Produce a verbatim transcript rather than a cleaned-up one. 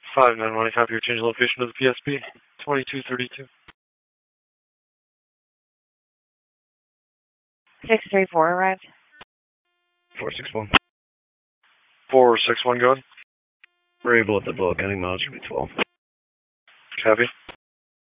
five nine one, copy your change location to the P S P, twenty-two thirty-two. six three four arrived. four six one. four six one, go ahead. We're able at the book, ending mileage should be twelve. Copy.